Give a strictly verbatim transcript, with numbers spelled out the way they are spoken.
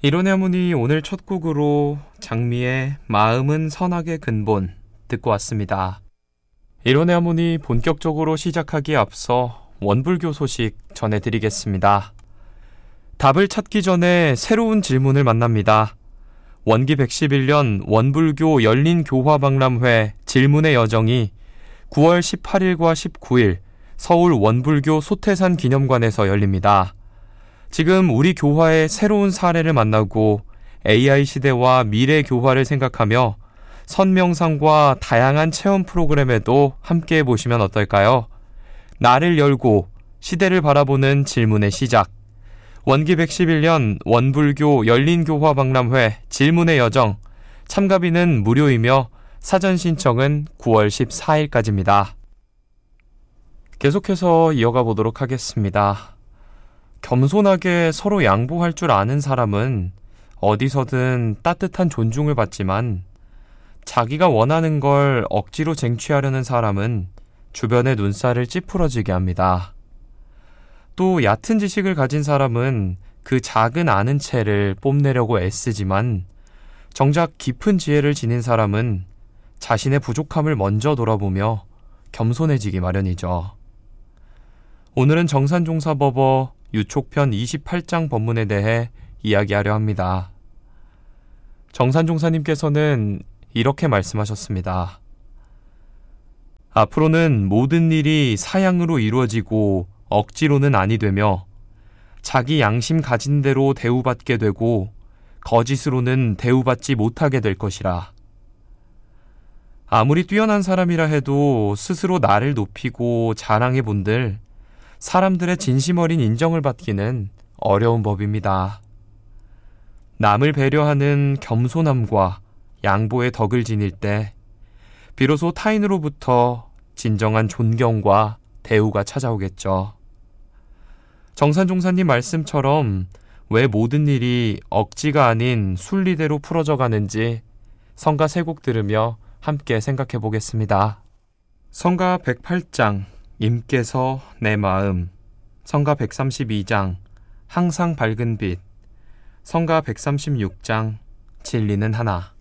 이론의 어머니 오늘 첫 곡으로 장미의 마음은 선악의 근본 듣고 왔습니다. 이론의 어머니 본격적으로 시작하기에 앞서 원불교 소식 전해드리겠습니다. 답을 찾기 전에 새로운 질문을 만납니다. 원기 백십일 년 원불교 열린교화박람회 질문의 여정이 구월 십팔일과 십구일 서울 원불교 소태산 기념관에서 열립니다. 지금 우리 교화의 새로운 사례를 만나고 에이아이 시대와 미래 교화를 생각하며 선명상과 다양한 체험 프로그램에도 함께해 보시면 어떨까요? 나를 열고 시대를 바라보는 질문의 시작. 원기 백십일 년 원불교 열린교화박람회 질문의 여정. 참가비는 무료이며 사전 신청은 구월 십사일까지입니다. 계속해서 이어가 보도록 하겠습니다. 겸손하게 서로 양보할 줄 아는 사람은 어디서든 따뜻한 존중을 받지만 자기가 원하는 걸 억지로 쟁취하려는 사람은 주변의 눈살을 찌푸러지게 합니다. 또 얕은 지식을 가진 사람은 그 작은 아는 채를 뽐내려고 애쓰지만 정작 깊은 지혜를 지닌 사람은 자신의 부족함을 먼저 돌아보며 겸손해지기 마련이죠. 오늘은 정산종사법어 유촉편 이십팔 장 법문에 대해 이야기하려 합니다. 정산종사님께서는 이렇게 말씀하셨습니다. 앞으로는 모든 일이 사양으로 이루어지고 억지로는 아니 되며 자기 양심 가진 대로 대우받게 되고 거짓으로는 대우받지 못하게 될 것이라. 아무리 뛰어난 사람이라 해도 스스로 나를 높이고 자랑해 본들 사람들의 진심 어린 인정을 받기는 어려운 법입니다. 남을 배려하는 겸손함과 양보의 덕을 지닐 때 비로소 타인으로부터 진정한 존경과 대우가 찾아오겠죠. 정산종사님 말씀처럼 왜 모든 일이 억지가 아닌 순리대로 풀어져 가는지 성가 세 곡 들으며 함께 생각해 보겠습니다. 성가 백팔 장 임께서 내 마음, 성가 백삼십이 장 항상 밝은 빛, 성가 백삼십육 장 진리는 하나.